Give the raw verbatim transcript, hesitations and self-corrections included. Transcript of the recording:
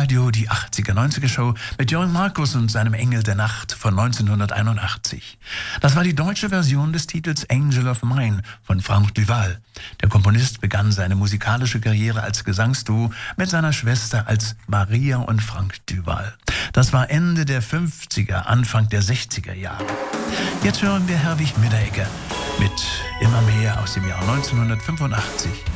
Radio die achtziger-neunziger-Show mit Johann Markus und seinem Engel der Nacht von neunzehnhunderteinundachtzig. Das war die deutsche Version des Titels Angel of Mine von Franck Duval. Der Komponist begann seine musikalische Karriere als Gesangsduo mit seiner Schwester als Maria und Frank Duval. Das war Ende der fünfziger, Anfang der sechziger Jahre. Jetzt hören wir Herwig Midderegger mit Immer mehr aus dem Jahr neunzehnhundertfünfundachtzig.